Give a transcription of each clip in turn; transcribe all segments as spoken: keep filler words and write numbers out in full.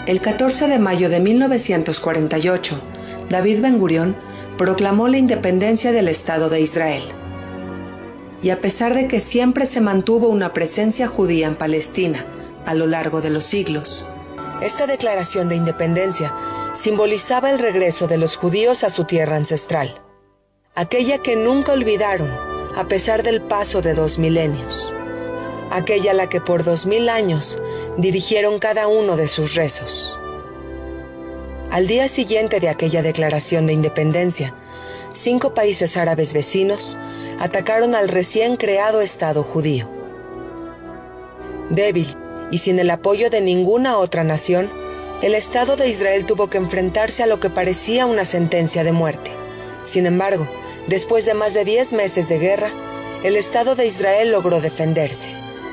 El catorce de mayo de mil novecientos cuarenta y ocho, David Ben-Gurión proclamó la independencia del Estado de Israel. Y a pesar de que siempre se mantuvo una presencia judía en Palestina a lo largo de los siglos, esta declaración de independencia simbolizaba el regreso de los judíos a su tierra ancestral, aquella que nunca olvidaron a pesar del paso de dos milenios, aquella a la que por dos mil años dirigieron cada uno de sus rezos. Al día siguiente de aquella declaración de independencia, cinco países árabes vecinos atacaron al recién creado Estado judío. Débil y sin el apoyo de ninguna otra nación, el Estado de Israel tuvo que enfrentarse a lo que parecía una sentencia de muerte. Sin embargo, después de más de diez meses de guerra, el Estado de Israel logró defenderse.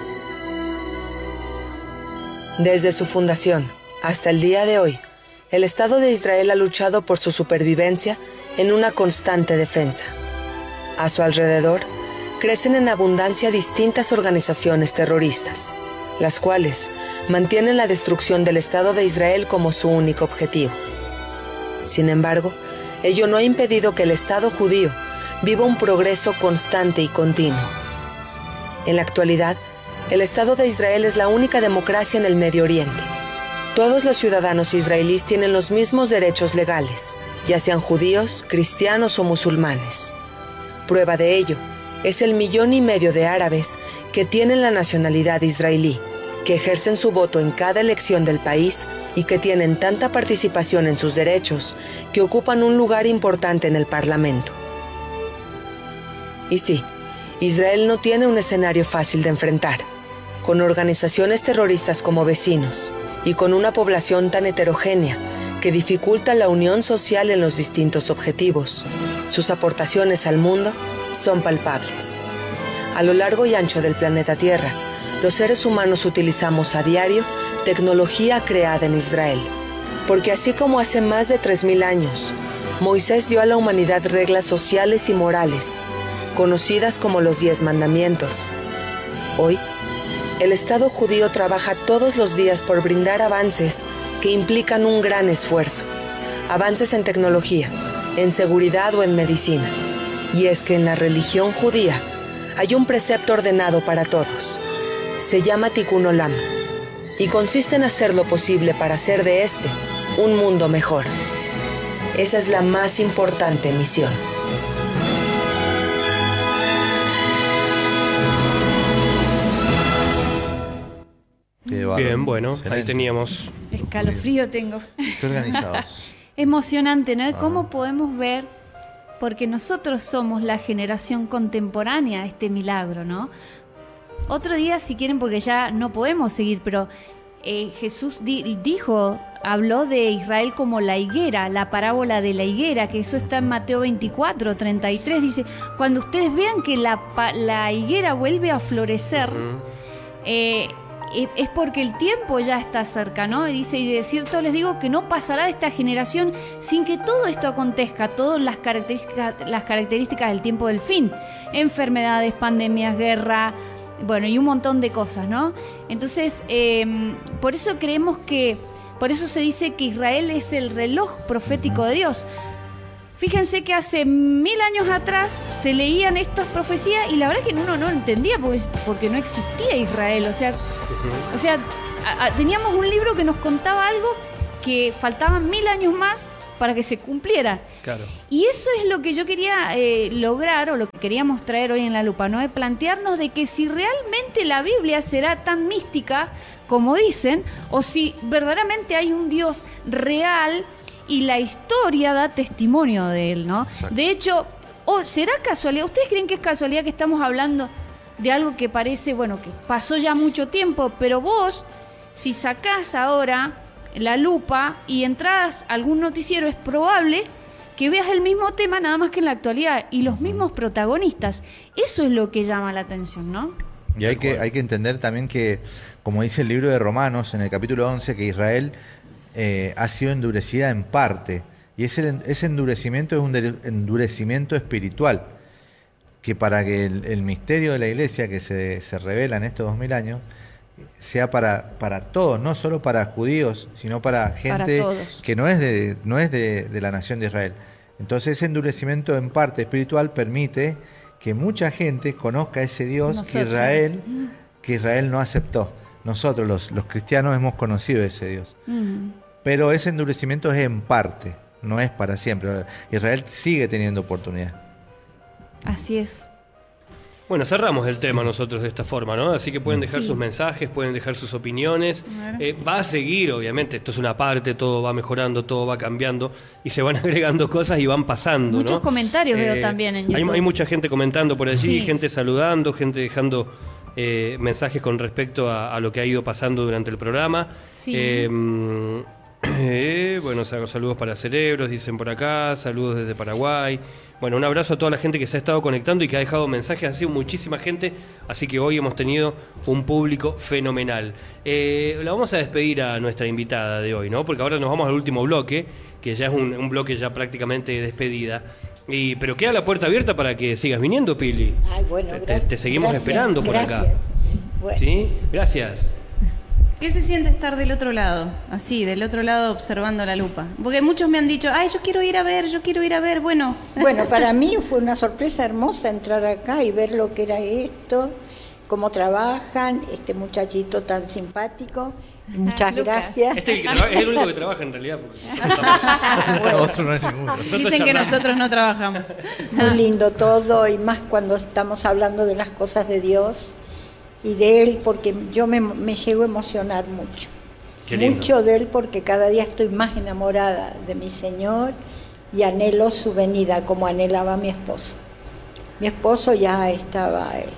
Desde su fundación hasta el día de hoy, el Estado de Israel ha luchado por su supervivencia en una constante defensa. A su alrededor, crecen en abundancia distintas organizaciones terroristas, las cuales mantienen la destrucción del Estado de Israel como su único objetivo. Sin embargo, ello no ha impedido que el Estado judío viva un progreso constante y continuo. En la actualidad, el Estado de Israel es la única democracia en el Medio Oriente. Todos los ciudadanos israelíes tienen los mismos derechos legales, ya sean judíos, cristianos o musulmanes. Prueba de ello es el millón y medio de árabes que tienen la nacionalidad israelí, que ejercen su voto en cada elección del país y que tienen tanta participación en sus derechos que ocupan un lugar importante en el Parlamento. Y sí, Israel no tiene un escenario fácil de enfrentar, con organizaciones terroristas como vecinos y con una población tan heterogénea que dificulta la unión social en los distintos objetivos. Sus aportaciones al mundo son palpables. A lo largo y ancho del planeta Tierra, los seres humanos utilizamos a diario tecnología creada en Israel, porque así como hace más de tres mil años, Moisés dio a la humanidad reglas sociales y morales, conocidas como los Diez Mandamientos. Hoy, el Estado judío trabaja todos los días por brindar avances que implican un gran esfuerzo, avances en tecnología, en seguridad o en medicina. Y es que en la religión judía hay un precepto ordenado para todos. Se llama Tikkun Olam y consiste en hacer lo posible para hacer de este un mundo mejor. Esa es la más importante misión. Bien, bueno, Excelente. ahí teníamos. Escalofrío tengo. Qué organizados. Emocionante, ¿no? Ah. ¿Cómo podemos ver? Porque nosotros somos la generación contemporánea de este milagro, ¿no? Otro día, si quieren, porque ya no podemos seguir, pero eh, Jesús di- dijo, habló de Israel como la higuera, la parábola de la higuera, que eso está en Mateo veinticuatro, treinta y tres, dice, cuando ustedes vean que la, pa- la higuera vuelve a florecer, Mm. eh, eh, es porque el tiempo ya está cerca, ¿no? Y dice, y de cierto les digo que no pasará de esta generación sin que todo esto acontezca, todas las características, las características del tiempo del fin, enfermedades, pandemias, guerra, bueno, y un montón de cosas, ¿no? Entonces, eh, por eso creemos que, por eso se dice que Israel es el reloj profético de Dios. Fíjense que hace mil años atrás se leían estas profecías y la verdad es que uno no entendía porque, porque no existía Israel. O sea, Ujú. o sea a, a, teníamos un libro que nos contaba algo que faltaban mil años más para que se cumpliera. Claro. Y eso es lo que yo quería eh, lograr, o lo que queríamos traer hoy en La Lupa, ¿no? De plantearnos de que si realmente la Biblia será tan mística como dicen, o si verdaderamente hay un Dios real y la historia da testimonio de él, ¿no? Exacto. De hecho, ¿o será casualidad? ¿Ustedes creen que es casualidad que estamos hablando de algo que parece, bueno, que pasó ya mucho tiempo, pero vos, si sacás ahora la lupa y entras a algún noticiero, es probable que veas el mismo tema, nada más que en la actualidad, y los mismos protagonistas? Eso es lo que llama la atención, ¿no? Y hay que, hay que entender también que, como dice el libro de Romanos, en el capítulo once, que Israel eh, ha sido endurecida en parte. Y ese, ese endurecimiento es un de- endurecimiento espiritual, que para que el, el misterio de la iglesia que se, se revela en estos dos mil años sea para, para todos, no solo para judíos, sino para gente Para que no es, de, no es de, de la nación de Israel. Entonces ese endurecimiento en parte espiritual permite que mucha gente conozca a ese Dios que Nosotros. Israel, que Israel no aceptó. Nosotros los, los cristianos hemos conocido ese Dios. Mm. Pero ese endurecimiento es en parte, no es para siempre. Israel sigue teniendo oportunidad. Así es. Bueno, cerramos el tema nosotros de esta forma, ¿no? Así que pueden dejar Sí. sus mensajes, pueden dejar sus opiniones. A ver. Eh, va a seguir, obviamente, esto es una parte, todo va mejorando, todo va cambiando y se van agregando cosas y van pasando, Muchos ¿no? comentarios veo también en hay- YouTube. Hay, mucha gente comentando por allí, Sí. gente saludando, gente dejando eh, mensajes con respecto a, a lo que ha ido pasando durante el programa. Sí. Eh, mm, eh, bueno, sal- saludos para Cerebros, dicen por acá, saludos desde Paraguay. Bueno, un abrazo a toda la gente que se ha estado conectando y que ha dejado mensajes, ha sido muchísima gente, así que hoy hemos tenido un público fenomenal. Eh, la vamos a despedir a nuestra invitada de hoy, ¿no? Porque ahora nos vamos al último bloque, que ya es un, un bloque ya prácticamente de despedida. Y, pero queda la puerta abierta para que sigas viniendo, Pili. Ay, bueno, Te- te- gracias. te seguimos Gracias, esperando por gracias. acá. Bueno, ¿Sí? Gracias. ¿Qué se siente estar del otro lado? Así, del otro lado observando la lupa. Porque muchos me han dicho, ay, yo quiero ir a ver, yo quiero ir a ver. Bueno, bueno, para mí fue una sorpresa hermosa entrar acá y ver lo que era esto, cómo trabajan, este muchachito tan simpático. Muchas Lucas. gracias. Este es el, que traba- es el único que trabaja en realidad. Porque nosotros estamos- Otro no es ninguno. nosotros dicen que charlamos. nosotros no trabajamos. Muy lindo todo y más cuando estamos hablando de las cosas de Dios y de Él, porque yo me, me llego a emocionar mucho. Qué lindo. Mucho de Él porque cada día estoy más enamorada de mi Señor y anhelo su venida como anhelaba mi esposo. Mi esposo ya estaba, eh,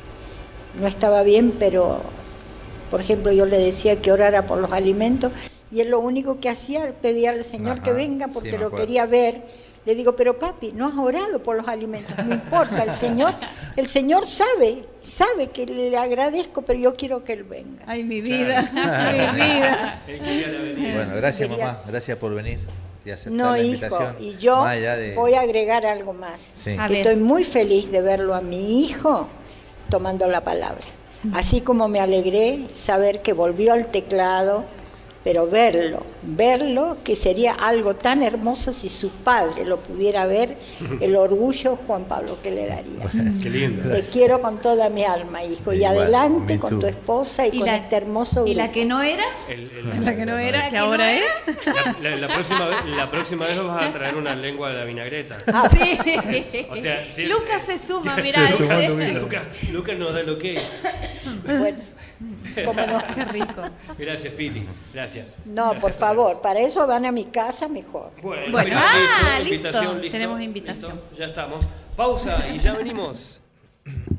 no estaba bien, pero por ejemplo yo le decía que orara por los alimentos y él lo único que hacía era pedir al Señor Ajá, que venga sí, porque me lo acuerdo. quería ver. Le digo, pero papi, no has orado por los alimentos, no importa, el Señor, el Señor sabe, sabe que le agradezco, pero yo quiero que Él venga. Ay, mi vida, mi vida. Él quería la venida. Bueno, gracias Quería- mamá, gracias por venir y aceptar No, la hijo, invitación. y yo Más allá de- voy a agregar algo más. Sí. A Que ver. estoy muy feliz de verlo a mi hijo tomando la palabra. Así como me alegré saber que volvió al teclado, pero verlo, verlo, que sería algo tan hermoso si su padre lo pudiera ver, el orgullo Juan Pablo que le daría. Qué lindo. Te quiero con toda mi alma, hijo, y Igual, adelante me con too. tu esposa y, ¿Y con la- este hermoso ¿Y la grupo. que no era? El- el- La que no era, La que que ahora no es. la, la- la próxima vez, la próxima vez nos vas a traer una lengua de la vinagreta. Ah, Sí. O sea, sí, Lucas eh, se suma, mirá. Se sumó dice. Lucas. Lucas, Lucas nos da el ok. bueno, cómo no. Qué rico. Gracias, Piti. Gracias. No, Gracias por favor, para eso van a mi casa mejor. Bueno, Bueno. mira, Ah, listo, listo. invitación, listo, Tenemos invitación. listo, ya estamos. Pausa y ya venimos.